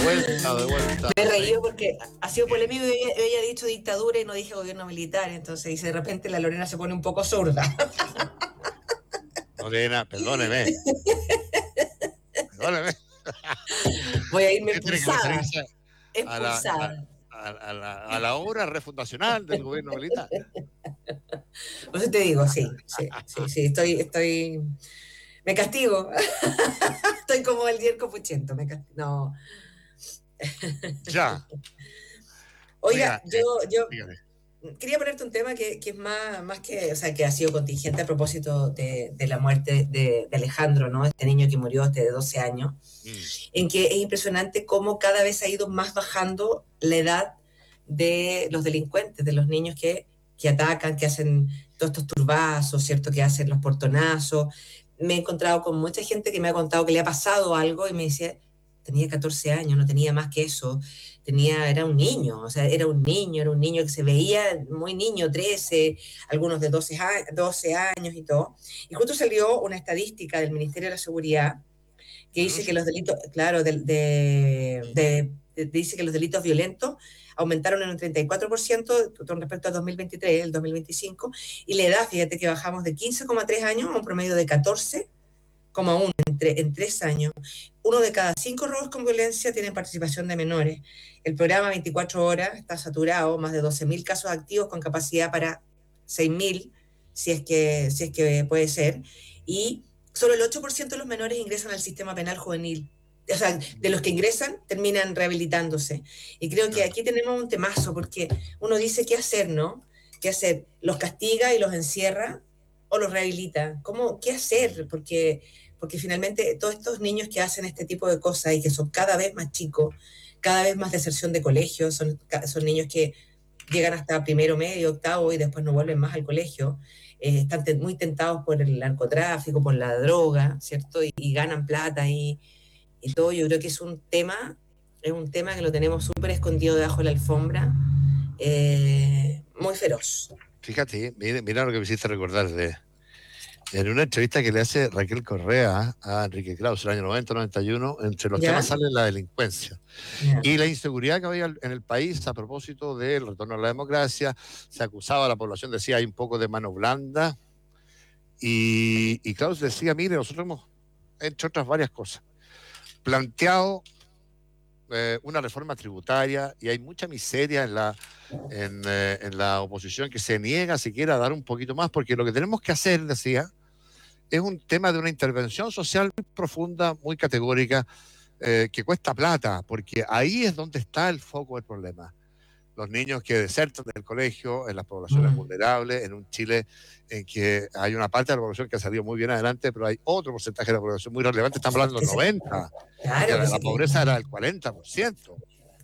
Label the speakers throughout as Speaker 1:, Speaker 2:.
Speaker 1: vuelta, de vuelta.
Speaker 2: Me he reído porque ha sido polémico. Yo había dicho dictadura y no dije gobierno militar, entonces, y de repente la Lorena se pone un poco sorda.
Speaker 1: Lorena, perdóneme.
Speaker 2: Voy a irme
Speaker 1: Usted tiene que
Speaker 2: expulsada.
Speaker 1: referirse
Speaker 2: Expulsada.
Speaker 1: a la obra refundacional del gobierno militar.
Speaker 2: Por eso te digo, sí, estoy, me castigo. Estoy como el Dierco Puchento, no.
Speaker 1: Ya.
Speaker 2: Oiga, yo
Speaker 1: dígame.
Speaker 2: quería ponerte un tema que es más que, o sea, que ha sido contingente a propósito de la muerte de Alejandro, ¿no? Este niño que murió de 12 años, en que es impresionante cómo cada vez ha ido más bajando la edad de los delincuentes, de los niños que atacan, que hacen todos estos turbazos, ¿cierto? Que hacen los portonazos. Me he encontrado con mucha gente que me ha contado que le ha pasado algo y me decía, tenía 14 años, no tenía más que eso. Era un niño, o sea, era un niño que se veía muy niño, 13, algunos de 12 años y todo. Y justo salió una estadística del Ministerio de la Seguridad que dice que los delitos, claro, dice que los delitos violentos aumentaron en un 34% con respecto al 2023, el 2025, y la edad, fíjate que bajamos de 15,3 años a un promedio de 14,1 en 3 años. 1 de cada 5 robos con violencia tienen participación de menores. El programa 24 horas está saturado, más de 12.000 casos activos con capacidad para 6.000, si es que puede ser, y solo el 8% de los menores ingresan al sistema penal juvenil. O sea, de los que ingresan, terminan rehabilitándose. Y creo que aquí tenemos un temazo, porque uno dice, ¿qué hacer, no? ¿Qué hacer? ¿Los castiga y los encierra o los rehabilita? ¿Qué hacer? Porque finalmente todos estos niños que hacen este tipo de cosas y que son cada vez más chicos, cada vez más deserción de colegio, son niños que llegan hasta primero, medio, octavo y después no vuelven más al colegio. Están muy tentados por el narcotráfico, por la droga, ¿cierto? Y ganan plata y todo. Yo creo que es un tema que lo tenemos súper escondido debajo de la alfombra, muy feroz.
Speaker 1: Fíjate, mira lo que me hiciste recordar en una entrevista que le hace Raquel Correa a Enrique Krauss el año 90-91, entre los temas sale la delincuencia y la inseguridad que había en el país a propósito del retorno a la democracia. Se acusaba a la población, decía, hay un poco de mano blanda, y Krauss decía, mire, nosotros hemos, entre otras varias cosas, planteado una reforma tributaria, y hay mucha miseria en la oposición que se niega siquiera a dar un poquito más, porque lo que tenemos que hacer, decía, es un tema de una intervención social muy profunda, muy categórica, que cuesta plata, porque ahí es donde está el foco del problema. Los niños que desertan del colegio, en las poblaciones vulnerables, en un Chile en que hay una parte de la población que ha salido muy bien adelante, pero hay otro porcentaje de la población muy relevante, estamos hablando del 90%, claro, la pobreza era del 40%.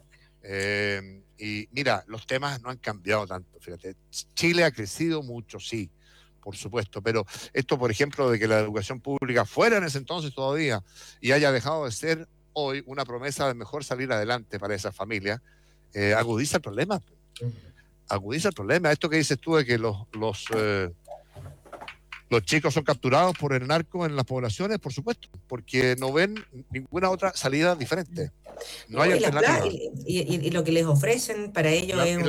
Speaker 1: Y mira, los temas no han cambiado tanto, fíjate. Chile ha crecido mucho, sí, por supuesto, pero esto, por ejemplo, de que la educación pública fuera en ese entonces todavía y haya dejado de ser hoy una promesa de mejor salir adelante para esas familias, agudiza el problema. Agudiza el problema. Esto que dices tú de que los chicos son capturados por el narco en las poblaciones, por supuesto, porque no ven ninguna otra salida diferente. No hay alternativa.
Speaker 2: Y lo que les ofrecen para ellos es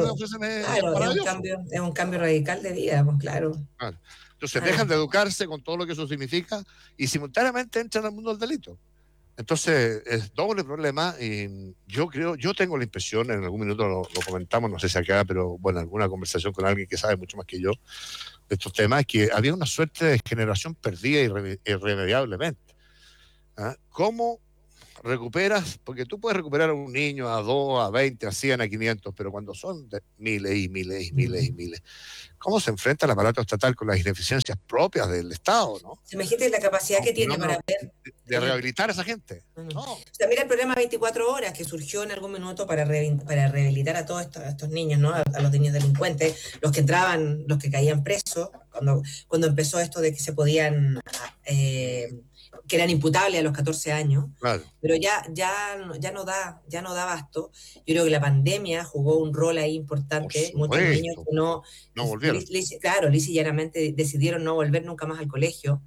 Speaker 2: un cambio radical de vida, pues claro.
Speaker 1: Entonces dejan de educarse con todo lo que eso significa y simultáneamente entran al mundo del delito. Entonces es doble problema, y yo tengo la impresión, en algún minuto lo comentamos, no sé si acá, pero bueno, alguna conversación con alguien que sabe mucho más que yo de estos temas, que había una suerte de generación perdida irremediablemente. ¿Cómo recuperas? Porque tú puedes recuperar a un niño, a 2, a 20, a 100, a 500, pero cuando son de miles y miles y miles y miles, ¿cómo se enfrenta el aparato estatal con las ineficiencias propias del Estado, no?
Speaker 2: Imagínate la capacidad que tiene para ver...
Speaker 1: De rehabilitar a esa gente.
Speaker 2: No. O sea, mira el programa 24 horas que surgió en algún minuto para rehabilitar a todos estos niños, ¿no? A los niños delincuentes, los que entraban, los que caían presos, cuando empezó esto de que se podían... que eran imputables a los 14 años, claro. Pero ya no da abasto. Yo creo que la pandemia jugó un rol ahí importante. Muchos niños que no volvieron. Lisa y llanamente decidieron no volver nunca más al colegio.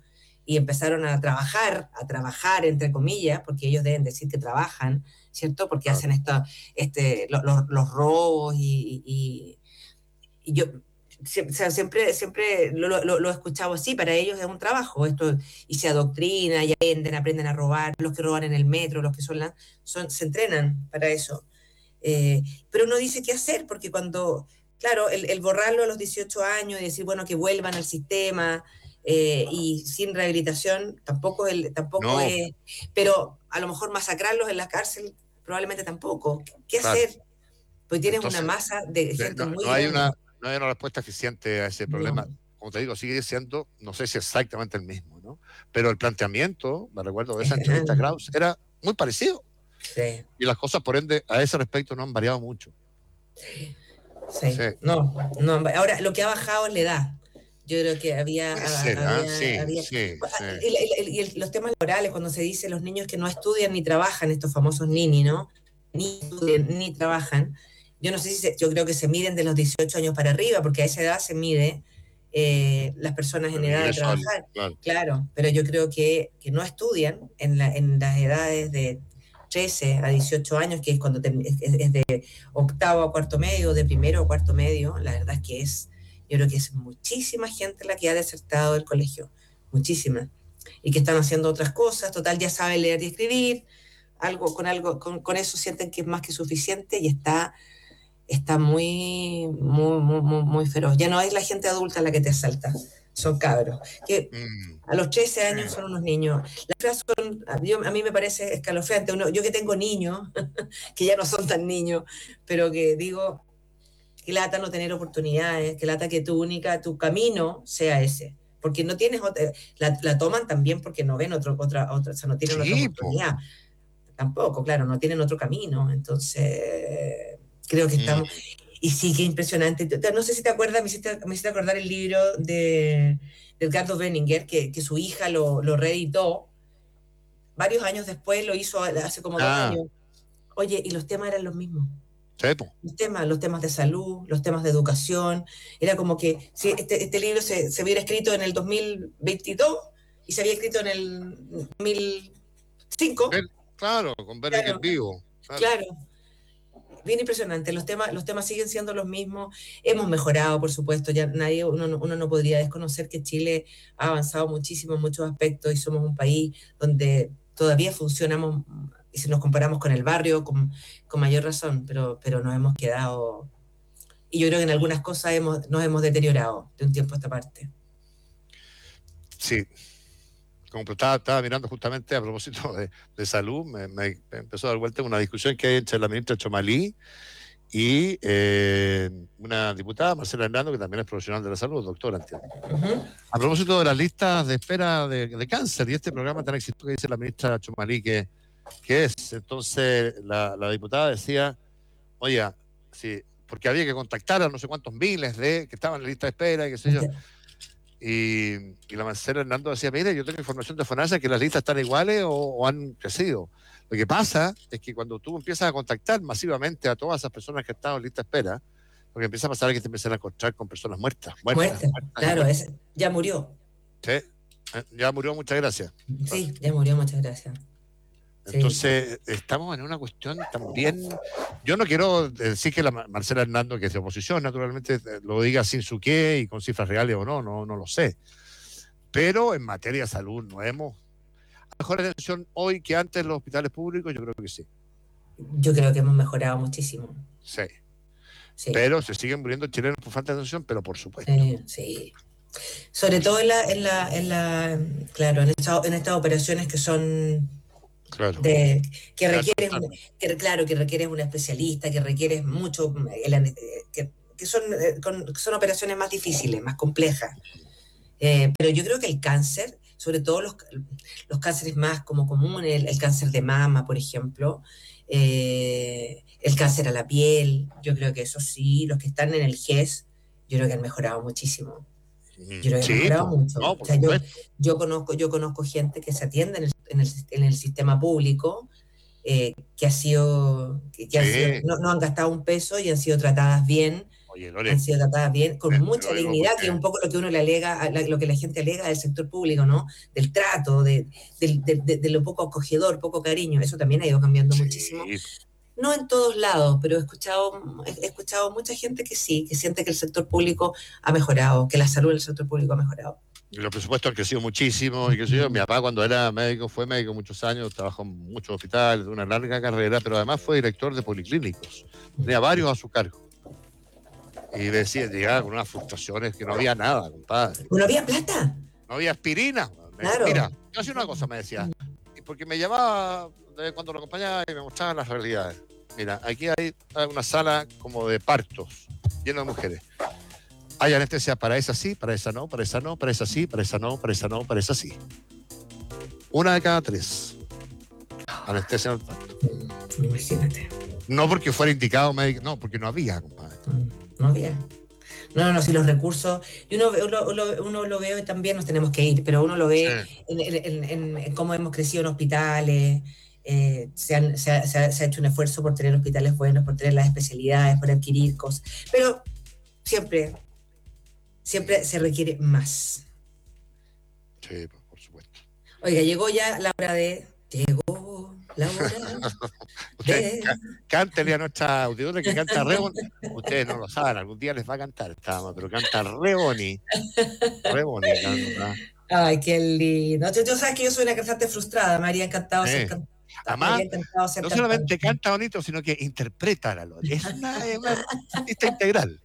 Speaker 2: y empezaron a trabajar, entre comillas, porque ellos deben decir que trabajan, ¿cierto? Porque hacen los robos y yo siempre lo he escuchado así, para ellos es un trabajo, esto, y se adoctrina, y aprenden a robar, los que roban en el metro, los que se entrenan para eso. Pero uno dice qué hacer, porque claro, el borrarlo a los 18 años y decir, bueno, que vuelvan al sistema, y sin rehabilitación tampoco es, pero a lo mejor masacrarlos en la cárcel probablemente tampoco. ¿Qué hacer? Pues tienes una masa de gente muy grande.
Speaker 1: No hay una respuesta eficiente a ese problema. Como te digo, sigue siendo, no sé si exactamente el mismo, ¿no? Pero el planteamiento, me recuerdo de esa entrevista a Krauss, era muy parecido.
Speaker 2: Sí.
Speaker 1: Y las cosas, por ende, a ese respecto no han variado mucho.
Speaker 2: Sí. No. Ahora, lo que ha bajado es la edad. Yo creo que los temas laborales, cuando se dice los niños que no estudian ni trabajan, estos famosos nini, ¿no? Ni estudian ni trabajan. Yo no sé yo creo que se miden de los 18 años para arriba, porque a esa edad se mide las personas en edad de trabajar. Claro, pero yo creo que no estudian en las edades de 13 a 18 años, que es cuando es de octavo a cuarto medio, de primero a cuarto medio. La verdad es que yo creo que es muchísima gente la que ha desertado del colegio, muchísima, y que están haciendo otras cosas, total ya saben leer y escribir, con eso sienten que es más que suficiente, y está muy, muy, muy, muy feroz. Ya no es la gente adulta la que te asalta, son cabros, que a los 13 años son unos niños. Las cifras a mí me parece escalofriante. Yo que tengo niños, que ya no son tan niños, pero que digo, que lata no tener oportunidades, que lata que tu camino sea ese. Porque no tienes la toman también porque no ven otra, o sea, no tienen otra oportunidad. Tampoco, claro, no tienen otro camino. Entonces, creo que estamos... Y sí, qué impresionante. No sé si te acuerdas, me hiciste acordar el libro de Edgardo Benninger, que su hija lo reeditó. Varios años después lo hizo, hace como 2 años. Oye, y los temas eran los mismos.
Speaker 1: Sí,
Speaker 2: los temas de salud, los temas de educación. Era como que si este libro se hubiera escrito en el 2022 y se había escrito en el 2005.
Speaker 1: Claro, con Benninger vivo.
Speaker 2: Claro. Bien impresionante, los temas siguen siendo los mismos. Hemos mejorado, por supuesto, ya uno no podría desconocer que Chile ha avanzado muchísimo en muchos aspectos, y somos un país donde todavía funcionamos, y si nos comparamos con el barrio, con mayor razón, pero nos hemos quedado, y yo creo que en algunas cosas nos hemos deteriorado de un tiempo a esta parte.
Speaker 1: Sí. Como estaba mirando justamente a propósito de salud, me empezó a dar vuelta una discusión que hay entre la ministra Chomalí y una diputada, Marcela Hernando, que también es profesional de la salud, doctora, entiendo. A propósito de las listas de espera de cáncer y este programa tan exitoso que dice la ministra Chomalí que es. Entonces la diputada decía, oye, sí, porque había que contactar a no sé cuántos miles que estaban en la lista de espera y qué sé yo. Y la Marcela Hernando decía, mire, yo tengo información de FONASA que las listas están iguales o han crecido. Lo que pasa es que cuando tú empiezas a contactar masivamente a todas esas personas que están en lista de espera, lo que empieza a pasar es que te empiezan a encontrar con personas muertas.
Speaker 2: Claro, ya murió.
Speaker 1: Sí, ya murió, muchas gracias.
Speaker 2: Sí, ya murió, muchas gracias.
Speaker 1: Entonces, estamos en una cuestión también. Yo no quiero decir que la Marcela Hernando, que es de oposición, naturalmente lo diga sin su qué y con cifras reales o no lo sé. Pero en materia de salud no hemos mejor atención hoy que antes en los hospitales públicos, yo creo que sí.
Speaker 2: Yo creo que hemos mejorado muchísimo.
Speaker 1: Sí. Pero se siguen muriendo chilenos por falta de atención, pero por supuesto.
Speaker 2: Sí. Sobre todo en estas operaciones que son que requieres un especialista, que requieres mucho, que son operaciones más difíciles, más complejas. Pero yo creo que el cáncer, sobre todo los cánceres más como comunes, el cáncer de mama, por ejemplo, el cáncer a la piel, yo creo que eso sí, los que están en el GES, yo creo que han mejorado muchísimo. Yo creo que han mejorado mucho.
Speaker 1: No,
Speaker 2: o sea, yo conozco gente que se atiende en el sistema público, que no han gastado un peso y han sido tratadas bien
Speaker 1: Oye, Lore,
Speaker 2: han sido tratadas bien, con mucha
Speaker 1: lo digo
Speaker 2: dignidad, que
Speaker 1: porque
Speaker 2: es un poco lo que uno le alega, lo que la gente alega del sector público, ¿no? Del trato, de lo poco acogedor, poco cariño. Eso también ha ido cambiando muchísimo.
Speaker 1: sí,
Speaker 2: No en todos lados, pero he escuchado mucha gente que sí, que siente que el sector público ha mejorado, que la salud del sector público ha mejorado.
Speaker 1: los presupuestos han crecido muchísimo y qué sé yo. Mi papá cuando era médico, fue médico muchos años, trabajó en muchos hospitales, una larga carrera, pero además fue director de policlínicos. Tenía varios a su cargo. Y decía, llegaba con unas frustraciones que no había nada, compadre.
Speaker 2: ¿No había plata?
Speaker 1: No había aspirina.
Speaker 2: Claro.
Speaker 1: Mira, yo hacía una cosa, me decía, porque me llamaba cuando lo acompañaba y me mostraba las realidades. Mira, aquí hay una sala como de partos, llena de mujeres. Hay anestesia para esa sí, para esa no, para esa no, para esa sí, para esa no, para esa no, para esa sí. 1 de cada 3. Anestesia en el parto.
Speaker 2: Imagínate.
Speaker 1: No porque fuera indicado médico, no, porque no había, compadre.
Speaker 2: No había. No, si los recursos, y uno lo ve, también nos tenemos que ir, pero uno lo ve
Speaker 1: Sí.
Speaker 2: en cómo hemos crecido en hospitales, se ha hecho un esfuerzo por tener hospitales buenos, por tener las especialidades, por adquirir cosas, pero siempre se requiere más.
Speaker 1: Sí, por supuesto.
Speaker 2: Oiga, llegó la hora de... Llegó la hora
Speaker 1: Usted,
Speaker 2: de...
Speaker 1: cántele a nuestra audiencia que canta re bonito. Ustedes no lo saben, algún día les va a cantar pero canta re bonito. Re bonito canta.
Speaker 2: Ay, qué lindo. Tú sabes que yo soy una cantante frustrada, me habría encantado ser cantante.
Speaker 1: Además, no solamente canta bonito, sino que interpreta la Lore. Es una artista integral.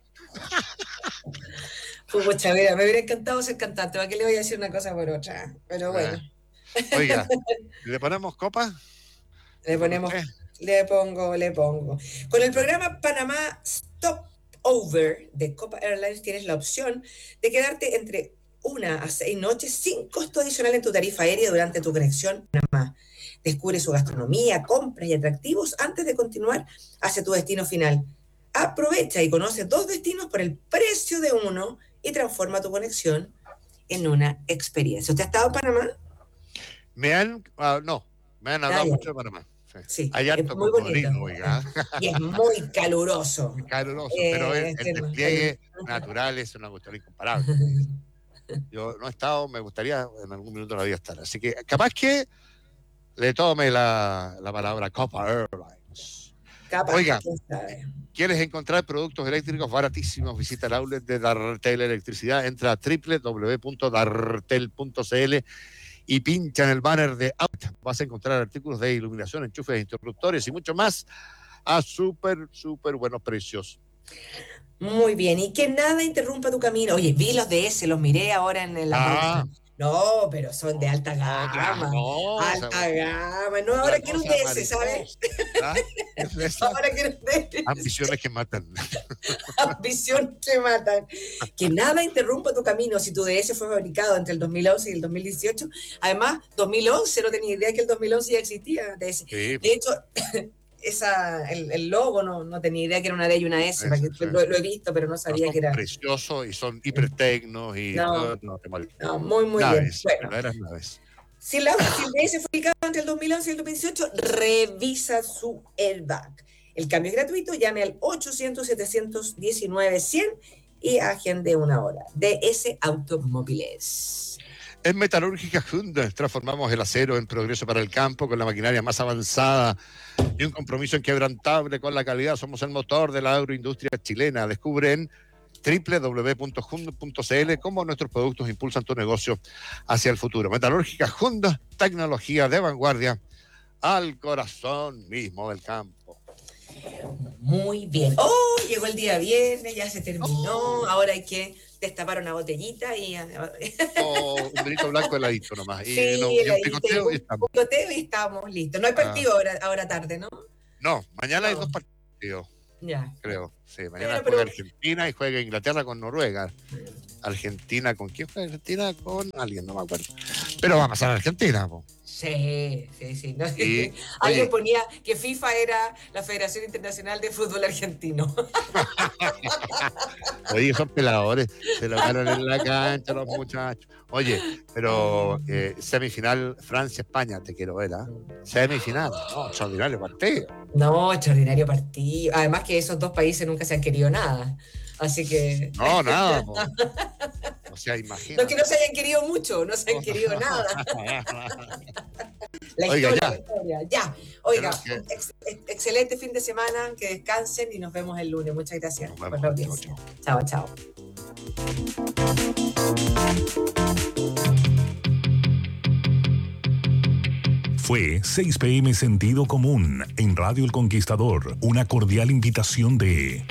Speaker 2: Pucha, mira, me hubiera encantado ser cantante, ¿para qué le voy a decir una cosa por otra? Pero bueno.
Speaker 1: Oiga, ¿le ponemos copa?
Speaker 2: Le pongo. Con el programa Panamá Stop Over de Copa Airlines tienes la opción de quedarte entre 1 a 6 noches sin costo adicional en tu tarifa aérea durante tu conexión a Panamá. Descubre su gastronomía, compras y atractivos antes de continuar hacia tu destino final. Aprovecha y conoce 2 destinos por el precio de uno y transforma tu conexión en una experiencia. ¿Usted ha estado en Panamá?
Speaker 1: Me han hablado mucho de Panamá.
Speaker 2: Sí,
Speaker 1: hay
Speaker 2: es
Speaker 1: harto
Speaker 2: muy bonito.
Speaker 1: Oiga.
Speaker 2: Y es muy caluroso.
Speaker 1: Caluroso, pero el despliegue natural es una cuestión incomparable. Yo no he estado, me gustaría en algún minuto de la vida estar. Así que capaz que le tome la palabra Copa Airlines.
Speaker 2: Capaz,
Speaker 1: oiga,
Speaker 2: quién sabe.
Speaker 1: ¿Quieres encontrar productos eléctricos baratísimos? Visita el outlet de Dartel Electricidad, entra a www.dartel.cl y pincha en el banner de Out. Vas a encontrar artículos de iluminación, enchufes, interruptores y mucho más a súper buenos precios.
Speaker 2: Muy bien, y que nada interrumpa tu camino. Oye, vi los DS, los miré ahora en la... No, pero son de alta gama. Alta gama. No, ahora quiero un DS, ¿sabes? Ahora quiero un DS.
Speaker 1: Ambiciones que matan.
Speaker 2: Ambiciones que matan. Que nada interrumpa tu camino. Si tu DS fue fabricado entre el 2011 y el 2018, además, 2011, no tenía idea que el 2011 ya existía DS.
Speaker 1: Sí.
Speaker 2: De hecho... el logo no tenía idea que era una D y una S, lo he visto, pero no sabía que era.
Speaker 1: Preciosos y son hipertecnos y
Speaker 2: muy
Speaker 1: naves,
Speaker 2: bien.
Speaker 1: Bueno, naves.
Speaker 2: Si el DS fue ubicado entre el 2011 y el 2018, revisa su airbag. El cambio es gratuito, llame al 800-719-100 y agende una hora. DS Automóviles.
Speaker 1: En Metalúrgica Hyundai transformamos el acero en progreso para el campo con la maquinaria más avanzada y un compromiso inquebrantable con la calidad. Somos el motor de la agroindustria chilena. Descubre en www.hyundai.cl cómo nuestros productos impulsan tu negocio hacia el futuro. Metalúrgica Hyundai, tecnología de vanguardia al corazón mismo del campo.
Speaker 2: Muy bien. Llegó el día viernes, ya se terminó. Ahora hay que destapar una botellita y...
Speaker 1: un vinito blanco heladito nomás.
Speaker 2: Sí, y
Speaker 1: un picoteo y estamos.
Speaker 2: Listos. No hay partido ahora tarde, ¿no?
Speaker 1: No, mañana hay 2 partidos.
Speaker 2: Ya.
Speaker 1: Creo. Sí, mañana juega Argentina y juega Inglaterra con Noruega. Argentina, ¿con quién juega Argentina? Con alguien, no me acuerdo. Pero va a pasar a Argentina, po.
Speaker 2: Sí. ¿No? Alguien ponía que FIFA era la Federación Internacional de Fútbol Argentino.
Speaker 1: Oye, son peladores, se lo ganan en la cancha los muchachos. Oye, pero semifinal Francia-España, te quiero ver, ¿ah? Semifinal, extraordinario partido.
Speaker 2: No, extraordinario partido. Además que esos 2 países nunca se han querido nada. Así que...
Speaker 1: No, nada. O sea, imagínate.
Speaker 2: Los que no se hayan querido mucho, no se han querido nada. La historia. Ya. Oiga, excelente fin de semana, que descansen y nos vemos el lunes. Muchas gracias por la audiencia. Chao.
Speaker 3: Fue 6 p.m. Sentido Común en Radio El Conquistador. Una cordial invitación de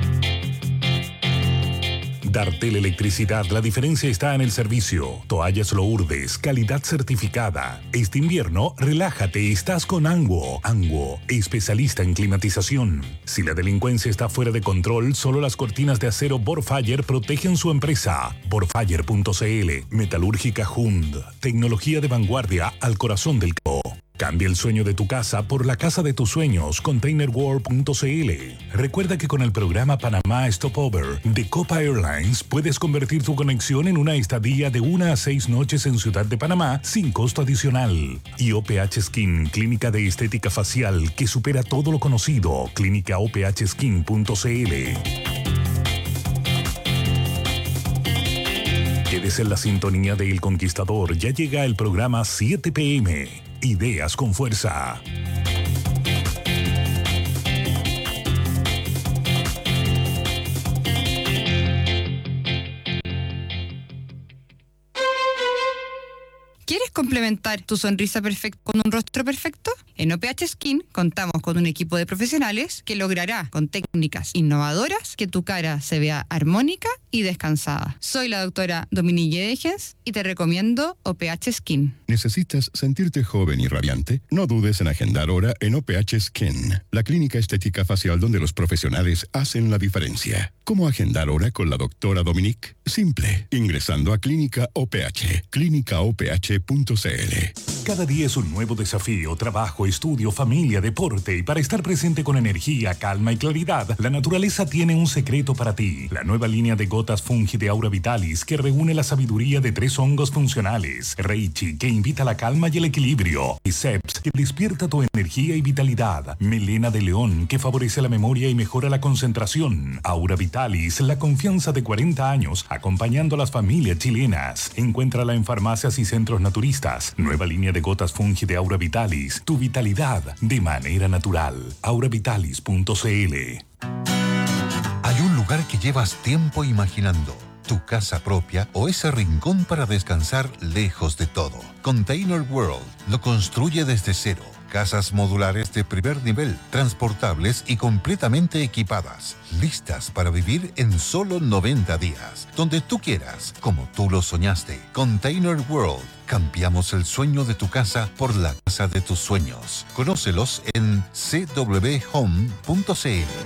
Speaker 3: Dartel Electricidad. La diferencia está en el servicio. Toallas Lourdes, calidad certificada. Este invierno, relájate, estás con Anguo. Anguo, especialista en climatización. Si la delincuencia está fuera de control, solo las cortinas de acero Borfire protegen su empresa. Borfire.cl, Metalúrgica Hund, tecnología de vanguardia al corazón del campo. Cambia el sueño de tu casa por la casa de tus sueños. ContainerWorld.cl. Recuerda que con el programa Panamá Stopover de Copa Airlines puedes convertir tu conexión en una estadía de 1 a 6 noches en Ciudad de Panamá sin costo adicional. Y OPH Skin, clínica de estética facial que supera todo lo conocido. ClínicaOPHSkin.cl. Quedes en la sintonía de El Conquistador. Ya llega el programa 7 p.m. Ideas con fuerza.
Speaker 4: ¿Quieres complementar tu sonrisa perfecta con un rostro perfecto? En OPH Skin contamos con un equipo de profesionales que logrará, con técnicas innovadoras, que tu cara se vea armónica y descansada. Soy la doctora Dominique Degens y te recomiendo OPH Skin.
Speaker 5: ¿Necesitas sentirte joven y radiante? No dudes en agendar hora en OPH Skin, la clínica estética facial donde los profesionales hacen la diferencia. ¿Cómo agendar hora con la doctora Dominique? Simple, ingresando a Clínica OPH, clínicaoph.cl.
Speaker 3: Cada día es un nuevo desafío, trabajo, estudio, familia, deporte, y para estar presente con energía, calma y claridad, la naturaleza tiene un secreto para ti. La nueva línea de gotas Fungi de Aura Vitalis, que reúne la sabiduría de 3 hongos funcionales. Reichi, que invita a la calma y el equilibrio. Biceps, que despierta tu energía y vitalidad. Melena de León, que favorece la memoria y mejora la concentración. Aura Vitalis, la confianza de 40 años, acompañando a las familias chilenas. Encuéntrala en farmacias y centros naturistas. Nueva línea de gotas Fungi de Aura Vitalis. Tu vitalidad de manera natural. auravitalis.cl.
Speaker 6: Hay un lugar que llevas tiempo imaginando. Tu casa propia o ese rincón para descansar lejos de todo. Container World lo construye desde cero. Casas modulares de primer nivel, transportables y completamente equipadas. Listas para vivir en solo 90 días. Donde tú quieras, como tú lo soñaste. Container World. Cambiamos el sueño de tu casa por la casa de tus sueños. Conócelos en cwhome.cl.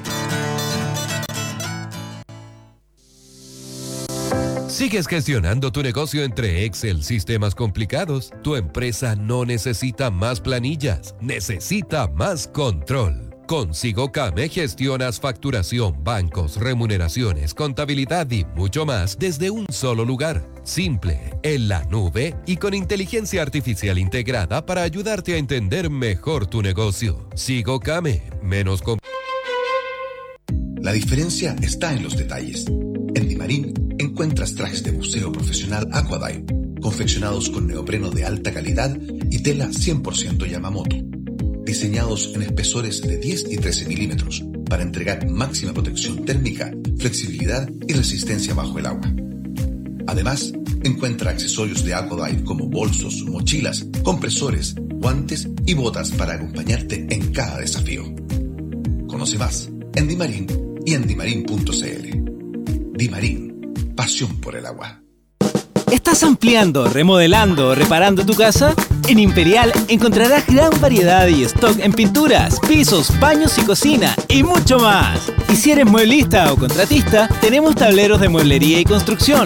Speaker 7: ¿Sigues gestionando tu negocio entre Excel, sistemas complicados? Tu empresa no necesita más planillas, necesita más control. Con SigoCame gestionas facturación, bancos, remuneraciones, contabilidad y mucho más desde un solo lugar. Simple, en la nube y con inteligencia artificial integrada para ayudarte a entender mejor tu negocio. SigoCame, menos
Speaker 8: La diferencia está en los detalles. En Dimarín encuentras trajes de buceo profesional Aquadive, confeccionados con neopreno de alta calidad y tela 100% Yamamoto, diseñados en espesores de 10 y 13 milímetros para entregar máxima protección térmica, flexibilidad y resistencia bajo el agua. Además, encuentra accesorios de Aquadive como bolsos, mochilas, compresores, guantes y botas para acompañarte en cada desafío. Conoce más en Dimarín y en dimarin.cl. Dimarín, pasión por el agua.
Speaker 9: ¿Estás ampliando, remodelando o reparando tu casa? En Imperial encontrarás gran variedad y stock en pinturas, pisos, baños y cocina y mucho más. Y si eres mueblista o contratista, tenemos tableros de mueblería y construcción,